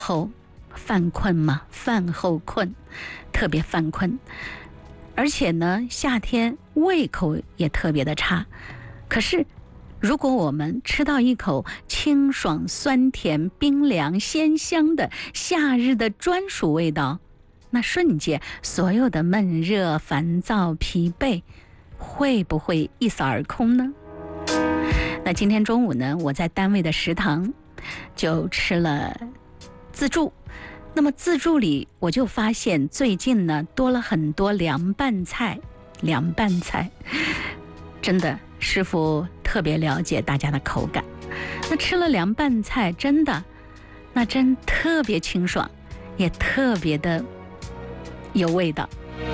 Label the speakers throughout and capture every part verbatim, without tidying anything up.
Speaker 1: 后犯困嘛，饭后困，特别犯困。而且呢，夏天胃口也特别的差。可是如果我们吃到一口清爽酸甜冰凉鲜香的夏日的专属味道，那瞬间所有的闷热烦躁疲惫会不会一扫而空呢？那今天中午呢，我在单位的食堂就吃了自助。那么自助里我就发现最近呢多了很多凉拌菜，凉拌菜真的师傅特别了解大家的口感。那吃了凉拌菜真的那真特别清爽，也特别的有味道。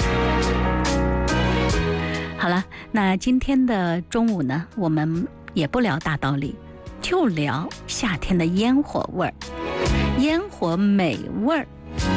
Speaker 1: 好了，那今天的中午呢，我们也不聊大道理，就聊夏天的烟火味儿，烟火美味儿。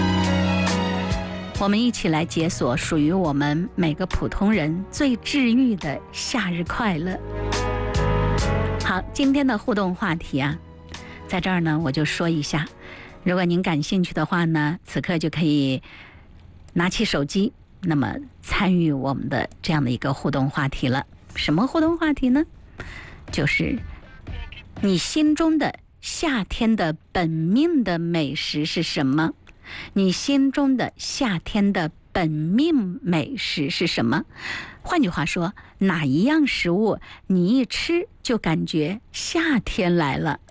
Speaker 1: 我们一起来解锁属于我们每个普通人最治愈的夏日快乐。好，今天的互动话题啊，在这儿呢我就说一下，如果您感兴趣的话呢，此刻就可以拿起手机，那么参与我们的这样的一个互动话题了。什么互动话题呢？就是你心中的夏天的本命的美食是什么？你心中的夏天的本命美食是什么？换句话说，哪一样食物你一吃就感觉夏天来了？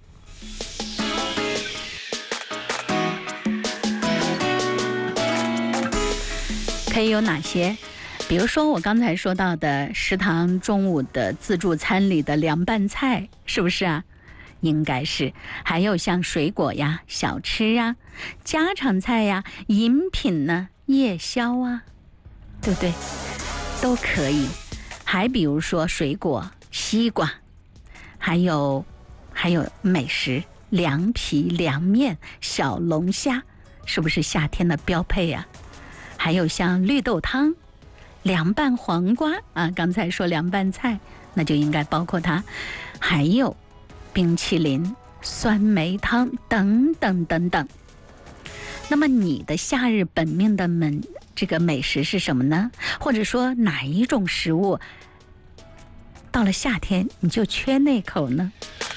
Speaker 1: 可以有哪些？比如说我刚才说到的食堂中午的自助餐里的凉拌菜，是不是啊？应该是。还有像水果呀、小吃啊、家常菜呀、饮品呢、夜宵啊，对不对？都可以。还比如说水果、西瓜，还有还有美食，凉皮、凉面、小龙虾，是不是夏天的标配呀？还有像绿豆汤、凉拌黄瓜啊，刚才说凉拌菜，那就应该包括它。还有冰淇淋、酸梅汤等等等等。那么你的夏日本命的美这个美食是什么呢？或者说哪一种食物到了夏天你就缺那口呢？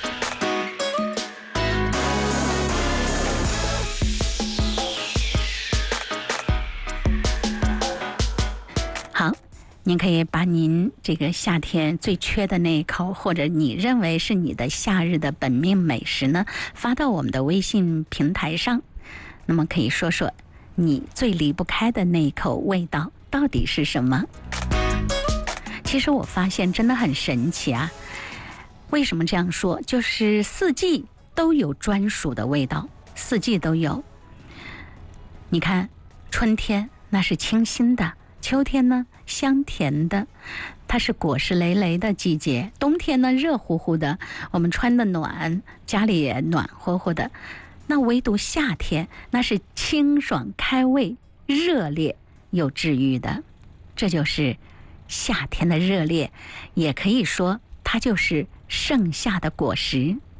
Speaker 1: 好，您可以把您这个夏天最缺的那一口，或者你认为是你的夏日的本命美食呢，发到我们的微信平台上。那么可以说说你最离不开的那一口味道到底是什么？其实我发现真的很神奇啊。为什么这样说？就是四季都有专属的味道，四季都有。你看，春天那是清新的，秋天呢香甜的，它是果实累累的季节。冬天呢热乎乎的，我们穿的暖，家里也暖和和的。那唯独夏天，那是清爽开胃，热烈又治愈的。这就是夏天的热烈，也可以说它就是盛夏的果实。